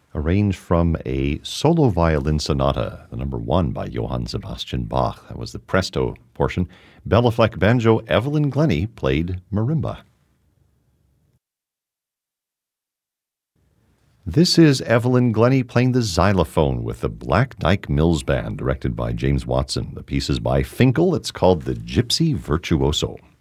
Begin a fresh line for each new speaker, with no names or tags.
arranged from a solo violin sonata, the number 1 by Johann Sebastian Bach. That was the presto portion. Bella Fleck banjo, Evelyn Glennie played marimba. This is Evelyn Glennie playing the xylophone with the Black Dyke Mills Band, directed by James Watson. The piece is by Finkel. It's called The Gypsy Virtuoso.